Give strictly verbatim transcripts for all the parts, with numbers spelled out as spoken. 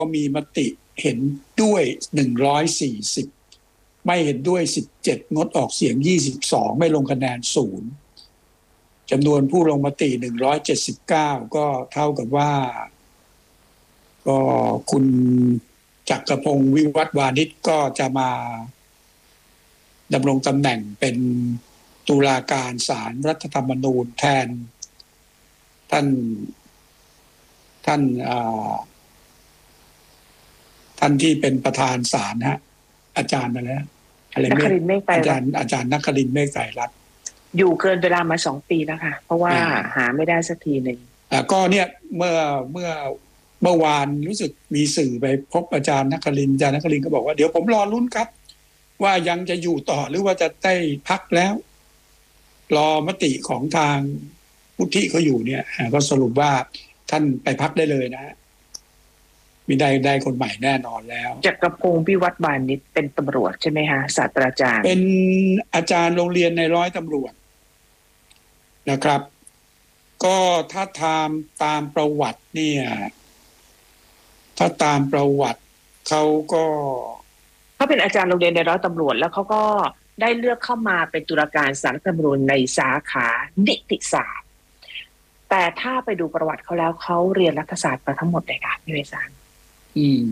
มีมติเห็นด้วยหนึ่งร้อยสี่สิบไม่เห็นด้วยสิบเจ็ดงดออกเสียงยี่สิบสองไม่ลงคะแนนศูนย์จำนวนผู้ลงมติหนึ่งร้อยเจ็ดสิบเก้าก็เท่ากับว่าก็คุณจักรพงศ์วิวัฒน์วานิชก็จะมาดำรงตำแหน่งเป็นตุลาการศาลรัฐธรรมนูญแทนท่านท่านท่านที่เป็นประธานศาลฮะอาจารย์มาแล้วอะไรเมฆอาจารย์อาจารย์นครินทร์เมฆไตรรัตน์อยู่เกินเวลามาสองปีแล้วค่ะเพราะว่าหาไม่ได้สักทีหนึ่งอ่าก็เนี่ยเมื่อเมื่อเมื่อวานรู้สึกมีสื่อไปพบอาจารย์นครินทร์อาจารย์นครินทร์ก็บอกว่าเดี๋ยวผมรอลุ้นครับว่ายังจะอยู่ต่อหรือว่าจะได้พักแล้วรอมติของทางวุฒิเขาอยู่เนี่ยก็สรุปว่าท่านไปพักได้เลยนะมีได้ได้คนใหม่แน่นอนแล้วจักรพงศ์วิวัฒน์วานิชเป็นตำรวจใช่ไหมฮะศาสตราจารย์เป็นอาจารย์โรงเรียนในร้อยตำรวจนะครับก็ถ้าตามตามประวัติเนี่ยถ้าตามประวัติเขาก็เขาเป็นอาจารย์โรงเรียนในร้อยตำรวจแล้วเขาก็ได้เลือกเข้ามาเป็นตุลาการศาลรัฐธรรมนูญในสาขานิติศาสตร์แต่ถ้าไปดูประวัติเขาแล้วเขาเรียนรัฐศาสตร์มาทั้งหมดเลยค่ะพี่เวสานอืม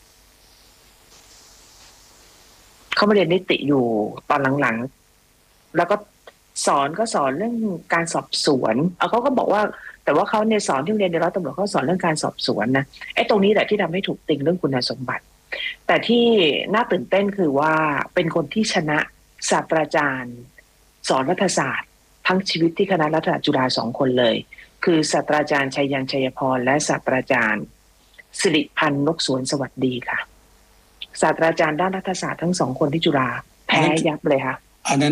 เขามาเรียนนิติอยู่ตอนหลังๆแล้วก็สอนก็สอนเรื่องการสอบสวนเอาเขาก็บอกว่าแต่ว่าเขาเนี่ยสอนที่เรียนในร้อยตำรวจเขาสอนเรื่องการสอบสวนนะไอ้ตรงนี้แหละที่ทำให้ถูกติงเรื่องคุณสมบัติแต่ที่น่าตื่นเต้นคือว่าเป็นคนที่ชนะศาสตราจารย์สอนรัฐศาสตร์ทั้งชีวิตที่คณะรัฐศาสตร์จุฬาสองคนเลยคือศาสตราจารย์ชัยยันชัยพรและศาสตราจารย์สิริพันธ์นกสวนสวัสดีค่ะศาสตราจารย์ด้านรัฐศาสตร์ทั้งสองคนที่จุฬาแพ้ยับเลยค่ะอันนั้น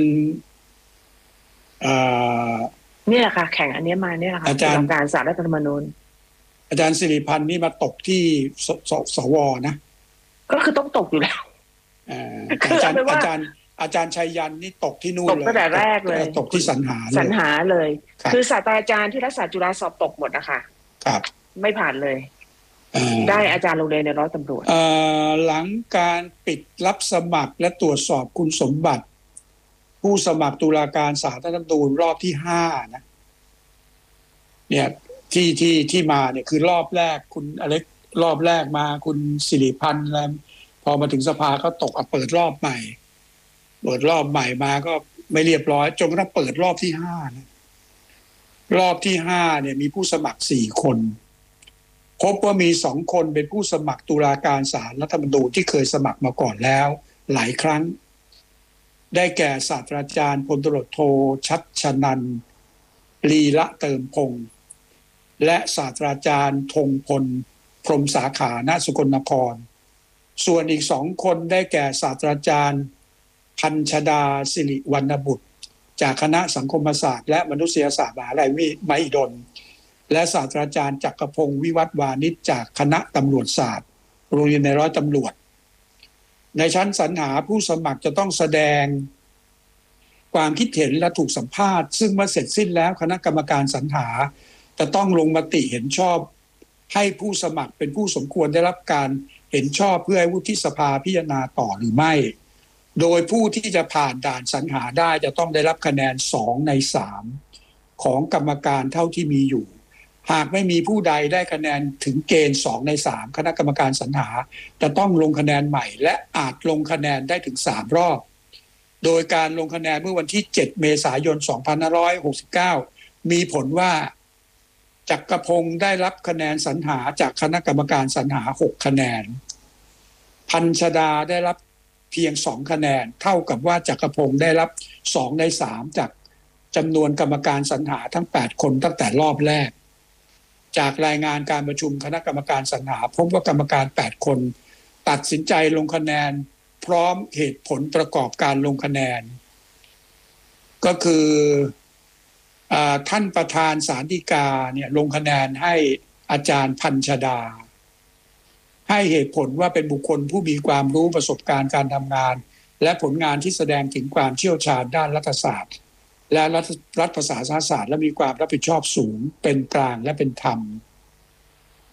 นี่แหละค่ะแข่งอันนี้มาเนี่ยแหละค่ะอาจารย์การศาสตร์รัฐธรรมนูญอาจารย์สิริพันธ์นี่มาตกที่สสวนะก็คือต้องตกอยู่แล้วอาจารย์อาจารย์อาจารย์ชัยยันนี่ตกที่นู่นเลยตกตั้งแต่แรกเลยตกที่สรรหาสรรหาเลยคือศาสตราจารย์ที่รัฐศาสตร์จุฬาสอบตกหมดนะคะครับไม่ผ่านเลยได้อาจารย์โรงเรียนในร้อยตำรวจหลังการปิดรับสมัครและตรวจสอบคุณสมบัติผู้สมัครตุลาการศาลรัฐธรรมนูญรอบที่ห้านะเนี่ยที่ที่ที่มาเนี่ยคือรอบแรกคุณอเล็กรอบแรกมาคุณสิริพันธ์แล้วพอมาถึงสภาก็ตกเปิดรอบใหม่เปิดรอบใหม่มาก็ไม่เรียบร้อยจนกระทั่งเปิดรอบที่ห้านะรอบที่ห้าเนี่ยมีผู้สมัครสี่คนพบว่ามีสองคนเป็นผู้สมัครตุลาการศาลรัฐธรรมนูญที่เคยสมัครมาก่อนแล้วหลายครั้งได้แก่ศาสตราจารย์พลตำรวจโทชัชนันท์ลีละเติมพงษ์และศาสตราจารย์ธงพลพรหมสาขาณสกลนครส่วนอีกสองคนได้แก่ศาสตราจารย์พัญชดาสิริวรรณบุตรจากคณะสังคมศาสตร์และมนุษยศาสตร์มหาวิทยาลัยมหิดลและศาสตราจารย์จักรพงศ์วิวัฒน์วานิชจากคณะตำรวจศาสตร์โรงเรียนในร้อยตำรวจในชั้นสรรหาผู้สมัครจะต้องแสดงความคิดเห็นและถูกสัมภาษณ์ซึ่งเมื่อเสร็จสิ้นแล้วคณะกรรมการสรรหาจะต้องลงมติเห็นชอบให้ผู้สมัครเป็นผู้สมควรได้รับการเห็นชอบเพื่อให้วุฒิสภาพิจารณาต่อหรือไม่โดยผู้ที่จะผ่านด่านสรรหาได้จะต้องได้รับคะแนนสองในสามของกรรมการเท่าที่มีอยู่หากไม่มีผู้ใดได้คะแนนถึงเกณฑ์สองในสามคณะกรรมการสรรหาจะต้องลงคะแนนใหม่และอาจลงคะแนนได้ถึงสามรอบโดยการลงคะแนนเมื่อวันที่เจ็ดเมษายนสองพันห้าร้อยหกสิบเก้ามีผลว่าจักรพงศ์ได้รับคะแนนสรรหาจากคณะกรรมการสรรหาหกคะแนนพัญชดาได้รับเพียงสองคะแนนเท่ากับว่าจักรพงศ์ได้รับสองในสามจากจำนวนกรรมการสรรหาทั้งแปดคนตั้งแต่รอบแรกจากรายงานการประชุมคณะกรรมการสรรหาพบว่ากรรมการแปดคนตัดสินใจลงคะแนนพร้อมเหตุผลประกอบการลงคะแนนก็คือท่านประธานศาลฎีกาเนี่ยลงคะแนนให้อาจารย์พัญชดาให้เหตุผลว่าเป็นบุคคลผู้มีความรู้ประสบการณ์การทำงานและผลงานที่แสดงถึงความเชี่ยวชาญด้านรัฐศาสตร์และรัฐรัฐประศาสนศาสตร์และมีความรับผิดชอบสูงเป็นกลางและเป็นธรรม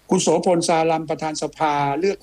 คุณโสพลสารัมประธานสภาเลือก